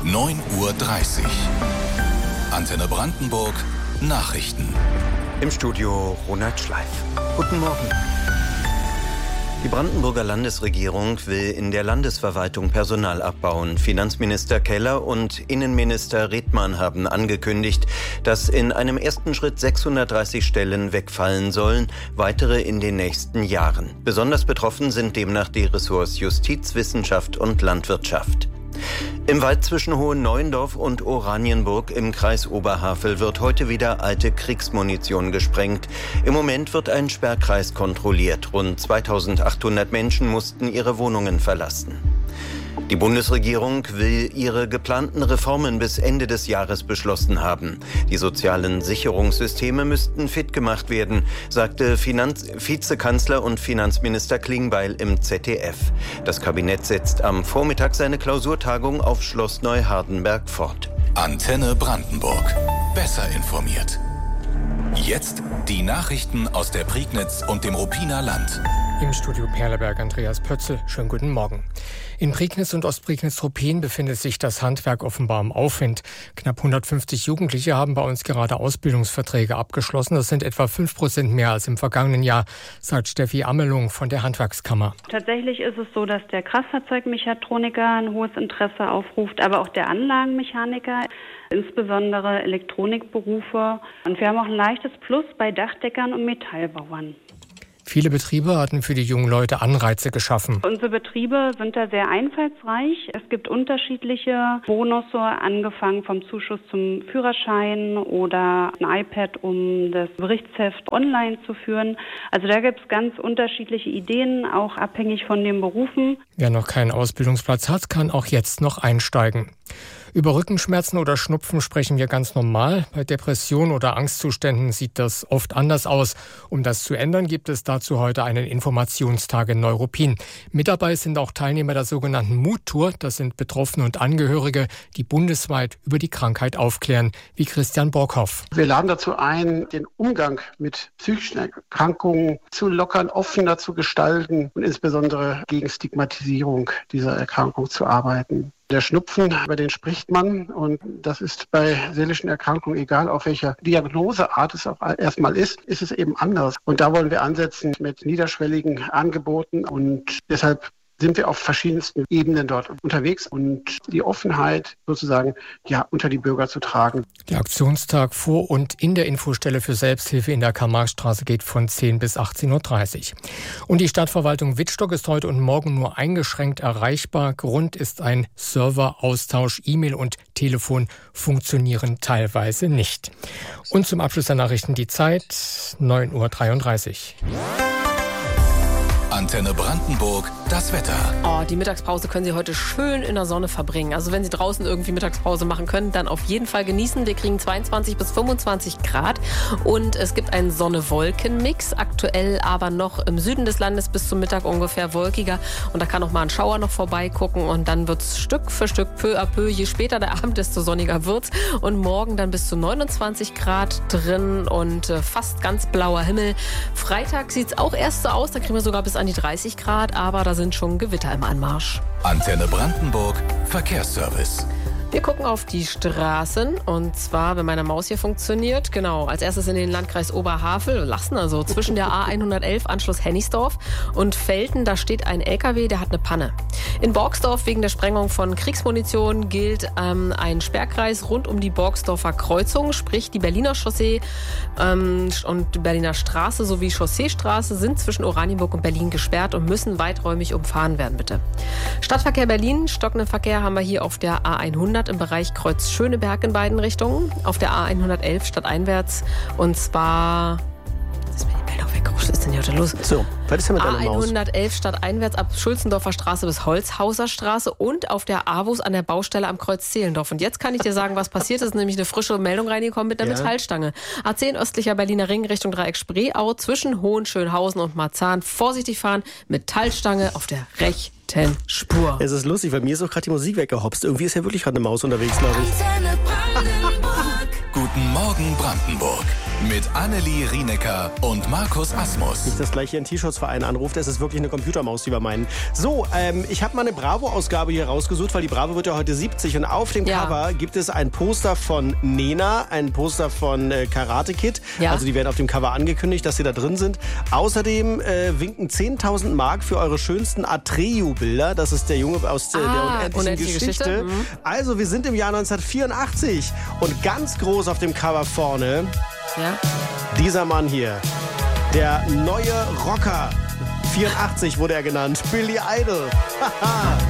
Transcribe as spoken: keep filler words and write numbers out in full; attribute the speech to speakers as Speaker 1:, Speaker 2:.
Speaker 1: neun Uhr dreißig. Antenne Brandenburg, Nachrichten.
Speaker 2: Im Studio Ronald Schleif. Guten Morgen. Die Brandenburger Landesregierung will in der Landesverwaltung Personal abbauen. Finanzminister Keller und Innenminister Redmann haben angekündigt, dass in einem ersten Schritt sechshundertdreißig Stellen wegfallen sollen, weitere in den nächsten Jahren. Besonders betroffen sind demnach die Ressorts Justiz, Wissenschaft und Landwirtschaft. Im Wald zwischen Hohenneuendorf und Oranienburg im Kreis Oberhavel wird heute wieder alte Kriegsmunition gesprengt. Im Moment wird ein Sperrkreis kontrolliert. Rund zweitausendachthundert Menschen mussten ihre Wohnungen verlassen. Die Bundesregierung will ihre geplanten Reformen bis Ende des Jahres beschlossen haben. Die sozialen Sicherungssysteme müssten fit gemacht werden, sagte Finanz- Vizekanzler und Finanzminister Klingbeil im Z D F. Das Kabinett setzt am Vormittag seine Klausurtagung auf Schloss Neuhardenberg fort.
Speaker 1: Antenne Brandenburg. Besser informiert. Jetzt die Nachrichten aus der Prignitz und dem Ruppiner Land.
Speaker 3: Im Studio Perleberg Andreas Pötzl. Schönen guten Morgen. In Prignitz und Ostprignitz-Ruppin befindet sich das Handwerk offenbar im Aufwind. Knapp hundertfünfzig Jugendliche haben bei uns gerade Ausbildungsverträge abgeschlossen. Das sind etwa fünf Prozent mehr als im vergangenen Jahr, sagt Steffi Ammelung von der Handwerkskammer.
Speaker 4: Tatsächlich ist es so, dass der Kraftfahrzeugmechatroniker ein hohes Interesse aufruft, aber auch der Anlagenmechaniker, insbesondere Elektronikberufe. Und wir haben auch ein leichtes Plus bei Dachdeckern und Metallbauern.
Speaker 3: Viele Betriebe hatten für die jungen Leute Anreize geschaffen.
Speaker 4: Unsere Betriebe sind da sehr einfallsreich. Es gibt unterschiedliche Bonusse, angefangen vom Zuschuss zum Führerschein oder ein iPad, um das Berichtsheft online zu führen. Also da gibt es ganz unterschiedliche Ideen, auch abhängig von den Berufen.
Speaker 3: Wer noch keinen Ausbildungsplatz hat, kann auch jetzt noch einsteigen. Über Rückenschmerzen oder Schnupfen sprechen wir ganz normal. Bei Depressionen oder Angstzuständen sieht das oft anders aus. Um das zu ändern, gibt es dazu heute einen Informationstag in Neuruppin. Mit dabei sind auch Teilnehmer der sogenannten Mut-Tour. Das sind Betroffene und Angehörige, die bundesweit über die Krankheit aufklären, wie Christian Borkhoff.
Speaker 5: Wir laden dazu ein, den Umgang mit psychischen Erkrankungen zu lockern, offener zu gestalten und insbesondere gegen Stigmatisierung dieser Erkrankung zu arbeiten. Der Schnupfen, über den spricht man, und das ist bei seelischen Erkrankungen, egal auf welcher Diagnoseart es auch erstmal ist, ist es eben anders. Und da wollen wir ansetzen mit niederschwelligen Angeboten, und deshalb sind wir auf verschiedensten Ebenen dort unterwegs und die Offenheit sozusagen ja unter die Bürger zu tragen.
Speaker 3: Der Aktionstag vor und in der Infostelle für Selbsthilfe in der Karl-Marx-Straße geht von zehn bis achtzehn Uhr dreißig. Und die Stadtverwaltung Wittstock ist heute und morgen nur eingeschränkt erreichbar. Grund ist ein Serveraustausch. E-Mail und Telefon funktionieren teilweise nicht. Und zum Abschluss der Nachrichten die Zeit, neun Uhr dreiunddreißig.
Speaker 1: Antenne Brandenburg, das Wetter.
Speaker 6: Oh, die Mittagspause können Sie heute schön in der Sonne verbringen. Also wenn Sie draußen irgendwie Mittagspause machen können, dann auf jeden Fall genießen. Wir kriegen zweiundzwanzig bis fünfundzwanzig Grad und es gibt einen Sonne-Wolken-Mix. Aktuell aber noch im Süden des Landes bis zum Mittag ungefähr wolkiger. Und da kann auch mal ein Schauer noch vorbeigucken und dann wird es Stück für Stück, peu à peu, je später der Abend, desto sonniger wird's. Und morgen dann bis zu neunundzwanzig Grad drin und äh, fast ganz blauer Himmel. Freitag sieht es auch erst so aus, da kriegen wir sogar bis an die dreißig Grad, aber da sind schon Gewitter im Anmarsch.
Speaker 1: Antenne Brandenburg, Verkehrsservice.
Speaker 6: Wir gucken auf die Straßen und zwar, wenn meine Maus hier funktioniert, genau, als erstes in den Landkreis Oberhavel, lassen also zwischen der A hundertelf, Anschluss Hennigsdorf und Velten, da steht ein L K W, der hat eine Panne. In Borgsdorf wegen der Sprengung von Kriegsmunition gilt ähm, ein Sperrkreis rund um die Borgsdorfer Kreuzung, sprich die Berliner Chaussee ähm, und die Berliner Straße sowie Chausseestraße sind zwischen Oranienburg und Berlin gesperrt und müssen weiträumig umfahren werden, bitte. Stadtverkehr Berlin, stockenden Verkehr haben wir hier auf der A hundert im Bereich Kreuz Schöneberg in beiden Richtungen, auf der A hundertelf stadteinwärts und zwar... Ist mir die Meldung weg? Was ist denn hier heute los?
Speaker 7: So, was ist denn mit deiner Maus?
Speaker 6: A hundertelf stadteinwärts ab Schulzendorfer Straße bis Holzhauser Straße und auf der A W U S an der Baustelle am Kreuz Zehlendorf. Und jetzt kann ich dir sagen, was passiert ist. Nämlich eine frische Meldung reingekommen mit einer ja. Metallstange. A zehn östlicher Berliner Ring Richtung Dreieck Spreeau zwischen Hohenschönhausen und Marzahn. Vorsichtig fahren, Metallstange auf der rechten Spur.
Speaker 7: Es ist lustig, bei mir ist auch gerade die Musik weggehopst. Irgendwie ist ja wirklich gerade eine Maus unterwegs, glaube ich.
Speaker 1: Guten Morgen Brandenburg. Mit Annelie Rienecker und Markus Asmus.
Speaker 7: Nicht, dass gleich hier ein T-Shirts-Verein anruft, es ist wirklich eine Computermaus, die wir meinen. So, ähm, ich habe mal eine Bravo-Ausgabe hier rausgesucht, weil die Bravo wird ja heute siebzig und auf dem
Speaker 6: Ja.
Speaker 7: Cover gibt es ein Poster von Nena, ein Poster von äh, Karate Kid.
Speaker 6: Ja.
Speaker 7: Also die werden auf dem Cover angekündigt, dass sie da drin sind. Außerdem äh, winken zehntausend Mark für eure schönsten Atreyu-Bilder. Das ist der Junge aus äh,
Speaker 6: Ah,
Speaker 7: der unendlichen
Speaker 6: unendliche
Speaker 7: Geschichte.
Speaker 6: Geschichte. Mhm.
Speaker 7: Also, wir sind im Jahr neunzehnhundertvierundachtzig und ganz groß auf dem Cover vorne
Speaker 6: Ja.
Speaker 7: dieser Mann hier. Der neue Rocker. vierundachtzig wurde er genannt. Billy Idol. Haha.